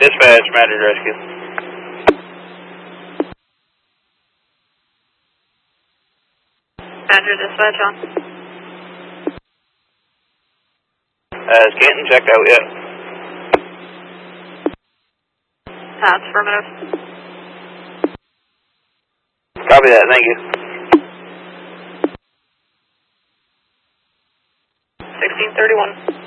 Dispatch, Mattered Rescue. Badger dispatch on. Is Canton checked out yet? Pass, affirmative. Copy that, thank you. 1631.